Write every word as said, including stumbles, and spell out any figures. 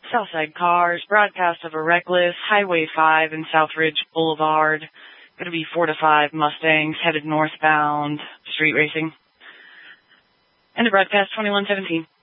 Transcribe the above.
Southside cars, broadcast of a reckless Highway five and Southridge Boulevard. Going to be four to five Mustangs headed northbound, street racing. End of broadcast twenty-one seventeen.